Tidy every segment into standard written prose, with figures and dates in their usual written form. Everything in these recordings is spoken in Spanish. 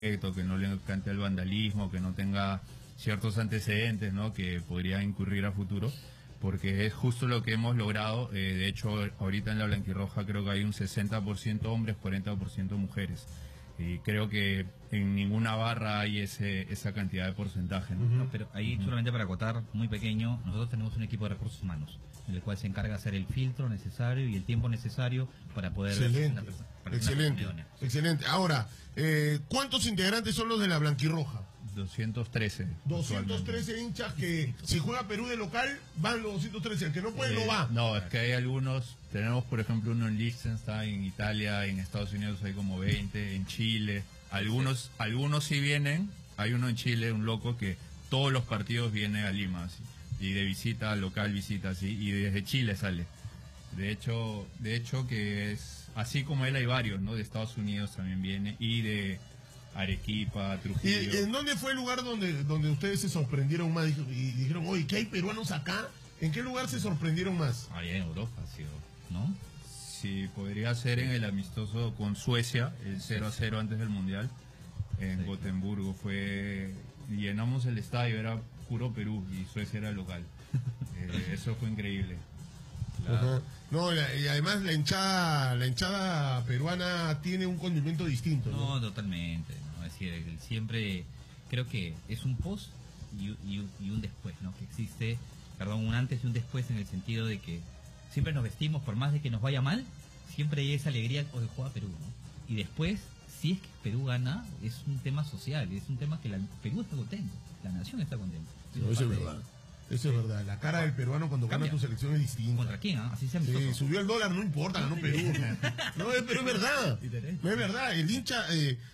que no le encante el vandalismo, que no tenga ciertos antecedentes, ¿no?, que podría incurrir a futuro, porque es justo lo que hemos logrado. De hecho, ahorita en la blanquirroja creo que hay un 60% hombres, 40% mujeres. Y creo que en ninguna barra hay esa cantidad de porcentaje, ¿no? No, pero ahí solamente para acotar, muy pequeño, nosotros tenemos un equipo de recursos humanos, en el cual se encarga de hacer el filtro necesario y el tiempo necesario para poder... Excelente. Ahora, ¿cuántos integrantes son los de la blanquirroja? 213. 213 hinchas que si juega Perú de local, van los 213, el que no puede no va. No, es que hay algunos, tenemos por ejemplo uno en Liechtenstein, en Italia, en Estados Unidos hay como 20, en Chile, algunos sí vienen, hay uno en Chile, un loco que todos los partidos viene a Lima, así, y de visita, local visita, así, y desde Chile sale. De hecho que es, así como él hay varios, ¿no? De Estados Unidos también viene, y de Arequipa, Trujillo. ¿Y en dónde fue el lugar donde ustedes se sorprendieron más y dijeron, oye, ¿qué hay peruanos acá? ¿En qué lugar se sorprendieron más? Allá en Europa, sí, ¿no? Sí, podría ser en el amistoso con Suecia, el 0-0 antes del Mundial, en Gotemburgo. Llenamos el estadio, era puro Perú y Suecia era local. Eso fue increíble. No, y además la hinchada peruana tiene un condimento distinto, ¿no? No, totalmente, ¿no? Es decir, siempre creo que es un post y un después, ¿no? Que existe, perdón, un antes y un después, en el sentido de que siempre nos vestimos, por más de que nos vaya mal, siempre hay esa alegría de juega Perú, ¿no? Y después, si es que Perú gana, es un tema social, es un tema que Perú está contento, la nación está contenta. No, eso es verdad. Eso es verdad, la cara del peruano cuando gana tu selección es distinta. ¿Contra quién? Así se sí, subió el dólar, no importa, ganó Perú. No, pero es verdad. No es verdad. El hincha,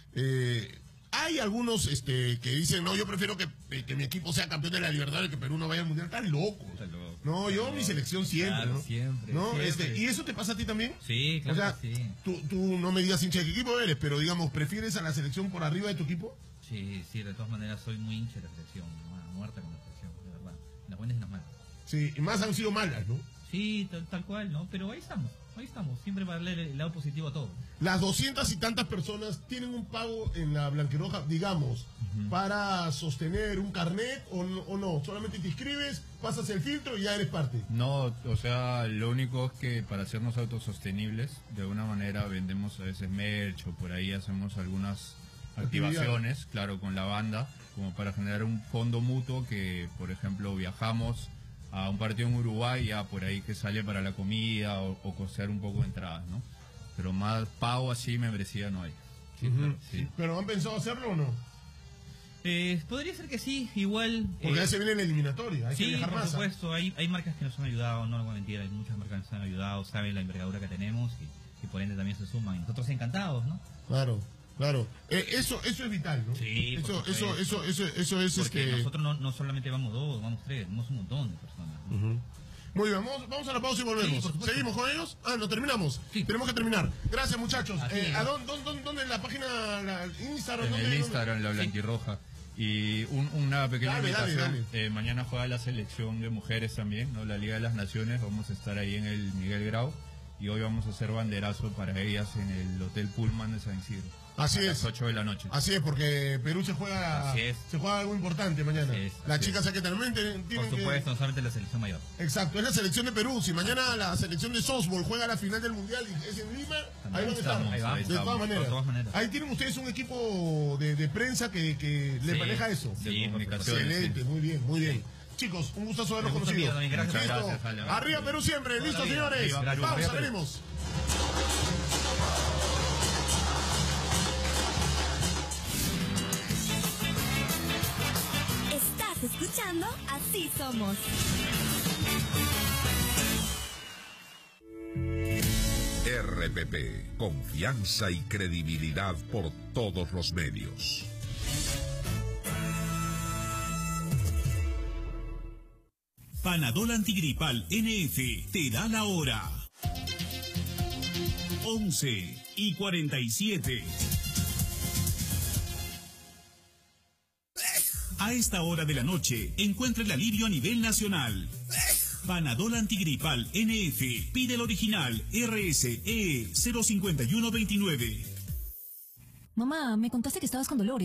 hay algunos que dicen, no, yo prefiero que mi equipo sea campeón de la Libertadores, que Perú no vaya al Mundial. Están locos. No, yo mi selección siempre, claro, ¿no? Siempre, ¿no? siempre. ¿Y eso te pasa a ti también? Sí, claro. O sea, que sí. tú no me digas hincha de qué equipo eres, pero digamos, ¿prefieres a la selección por arriba de tu equipo? Sí, de todas maneras soy muy hincha de la selección, muerta con la selección, de verdad. Las buenas y las malas. Sí, y más han sido malas, ¿no? Sí, tal cual, ¿no? Pero ahí estamos, siempre para leer el lado positivo a todo. Las 200 y tantas personas tienen un pago en la blanquirroja, digamos, para sostener un carnet o no, solamente te inscribes, pasas el filtro y ya eres parte. No, o sea, lo único es que para hacernos autosostenibles, de alguna manera vendemos a veces merch o por ahí hacemos algunas activaciones, claro, con la banda, como para generar un fondo mutuo que, por ejemplo, viajamos a un partido en Uruguay, ya por ahí que sale para la comida o costear un poco de entradas, ¿no? Pero más pago así, membresía no hay. Sí, claro, sí. ¿Pero han pensado hacerlo o no? Podría ser que sí, igual... Porque ya se viene la eliminatoria, hay que dejar más. Sí, por supuesto, hay marcas que nos han ayudado, no voy a mentir, hay muchas marcas que nos han ayudado, saben la envergadura que tenemos y por ende también se suman, y nosotros encantados, ¿no? Claro. Eso es vital, ¿no? Sí, eso es porque nosotros no solamente vamos 2, vamos 3, vamos un montón de personas, ¿no? Muy bien, vamos a la pausa y volvemos. Sí, ¿Seguimos con ellos? No terminamos. Sí. Tenemos que terminar. Gracias, muchachos. ¿Dónde en la página, Instagram? En el Instagram, la blanquirroja. Y una pequeña invitación. Dale. Mañana juega la selección de mujeres también, ¿no? La Liga de las Naciones. Vamos a estar ahí en el Miguel Grau. Y hoy vamos a hacer banderazo para ellas en el Hotel Pullman de San Isidro. Así es. A las 8 de la noche. Así es, porque Perú se juega algo importante mañana. Las chicas hay que tener por supuesto, no solamente la selección mayor. Exacto, es la selección de Perú. Si mañana la selección de softball juega la final del Mundial y es en Lima, ahí van a estar. De todas maneras. Ahí tienen ustedes un equipo de prensa que le maneja eso. De comunicación. Excelente, muy bien. Chicos, un gustazo haberlos conocido. Gracias. Arriba Perú siempre. Listo, señores. Vamos, venimos. Estás escuchando Así Somos. RPP, confianza y credibilidad por todos los medios. Panadol Antigripal NF te da la hora. 11:47. A esta hora de la noche, encuentra el alivio a nivel nacional. Panadol Antigripal NF. Pide el original RSE 05129. Mamá, me contaste que estabas con dolores.